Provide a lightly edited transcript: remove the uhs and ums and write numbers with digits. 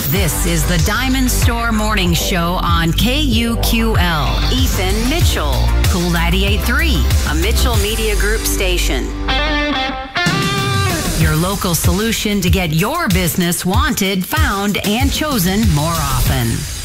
This is the Diamond Store Morning Show on KUQL. Ethan Mitchell, Cool 98.3, a Mitchell Media Group station. Your local solution to get your business wanted, found, and chosen more often.